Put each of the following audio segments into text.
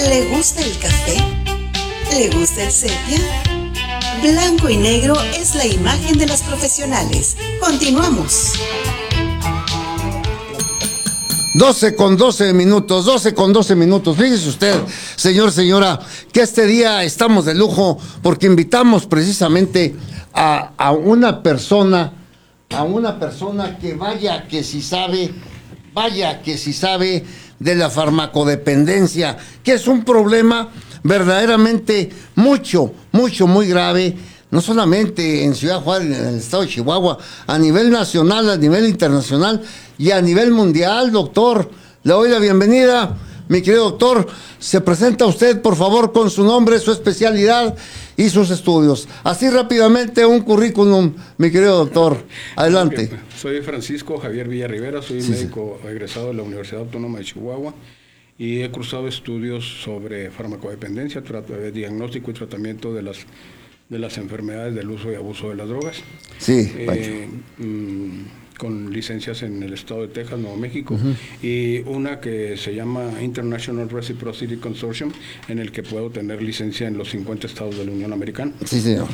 ¿Le gusta el café? ¿Le gusta el sepia? Blanco y negro es la imagen de los profesionales. Continuamos. 12 con 12 minutos. Fíjese usted, señor, señora, que este día estamos de lujo porque invitamos precisamente a una persona que vaya que si sabe de la farmacodependencia, que es un problema verdaderamente muy grave, no solamente en Ciudad Juárez, en el estado de Chihuahua, a nivel nacional, a nivel internacional y a nivel mundial. Doctor, le doy la bienvenida, mi querido doctor. Se presenta usted, por favor, con su nombre, su especialidad y sus estudios. Así rápidamente un currículum, mi querido doctor. Adelante. Soy Francisco Javier Villarribera, soy médico egresado de la Universidad Autónoma de Chihuahua y he cursado estudios sobre farmacodependencia, diagnóstico y tratamiento de las enfermedades del uso y abuso de las drogas. Sí, con licencias en el estado de Texas, Nuevo México, y una que se llama International Reciprocity Consortium, en el que puedo tener licencia en los 50 estados de la Unión Americana. Sí, señor.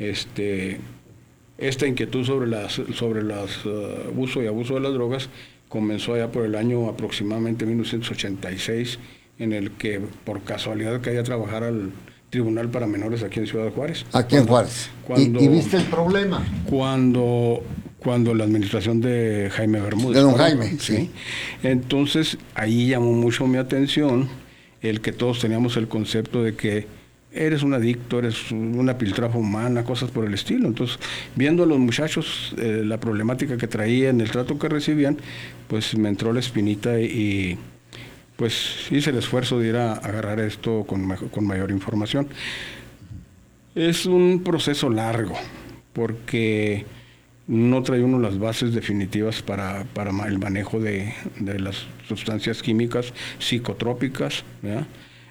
Esta inquietud sobre uso y abuso de las drogas comenzó allá por el año aproximadamente 1986, en el que por casualidad caí a trabajar al Tribunal para Menores aquí en Ciudad Juárez. Aquí en Juárez. ¿Y viste el problema? Cuando la administración de Jaime Bermúdez. De don Jaime, sí. Entonces, ahí llamó mucho mi atención el que todos teníamos el concepto de que eres un adicto, eres una piltrafa humana, cosas por el estilo. Entonces, viendo a los muchachos, la problemática que traían, el trato que recibían, pues me entró la espinita y pues hice el esfuerzo de ir a agarrar esto con mayor información. Es un proceso largo, porque no trae uno las bases definitivas para el manejo de las sustancias químicas psicotrópicas, ¿verdad?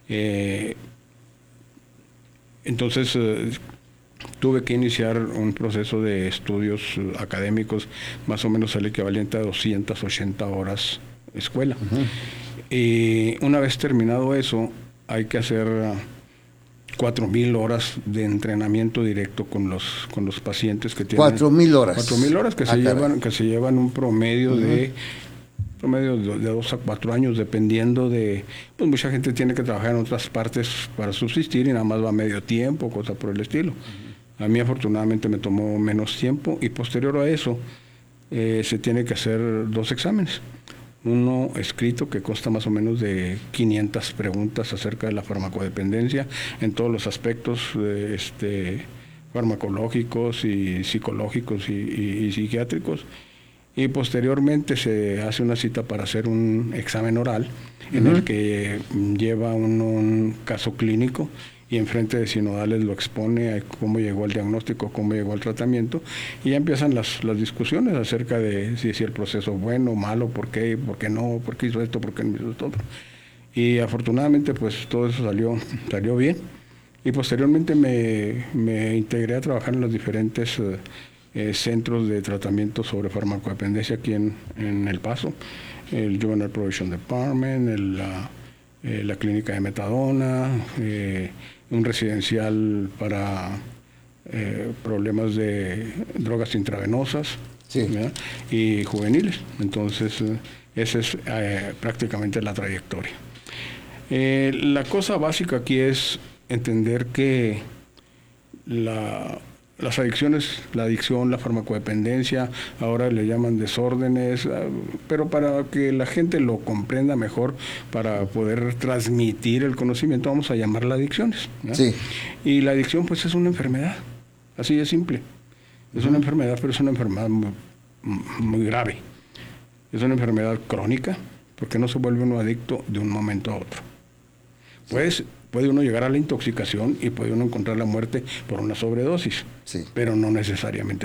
Entonces tuve que iniciar un proceso de estudios académicos, más o menos el equivalente a 280 horas escuela. Y una vez terminado eso, hay que hacer 4,000 horas de entrenamiento directo con los pacientes que tienen 4,000 horas. 4,000 horas que se llevan un promedio de 2 a 4 años, dependiendo de, pues mucha gente tiene que trabajar en otras partes para subsistir y nada más va a medio tiempo, cosa por el estilo. A mí afortunadamente me tomó menos tiempo y posterior a eso se tiene que hacer 2 exámenes. Uno escrito que consta más o menos de 500 preguntas acerca de la farmacodependencia en todos los aspectos farmacológicos y psicológicos y psiquiátricos. Y posteriormente se hace una cita para hacer un examen oral en el que lleva uno un caso clínico y enfrente de sinodales lo expone a cómo llegó al diagnóstico, cómo llegó al tratamiento, y ya empiezan las discusiones acerca de si el proceso es bueno o malo, por qué no, por qué hizo esto, por qué no hizo esto otro. Y afortunadamente pues todo eso salió bien, y posteriormente me integré a trabajar en los diferentes centros de tratamiento sobre farmacodependencia aquí en El Paso, el Juvenile Probation Department, la clínica de metadona, un residencial para problemas de drogas intravenosas, sí, y juveniles. Entonces, esa es prácticamente la trayectoria. La cosa básica aquí es entender que las adicciones, la adicción, la farmacodependencia, ahora le llaman desórdenes, pero para que la gente lo comprenda mejor, para poder transmitir el conocimiento, vamos a llamarla adicciones, ¿no? Sí. Y la adicción pues es una enfermedad, así de simple. Es una enfermedad, pero es una enfermedad muy grave. Es una enfermedad crónica, porque no se vuelve uno adicto de un momento a otro. Pues puede uno llegar a la intoxicación y puede uno encontrar la muerte por una sobredosis, pero no necesariamente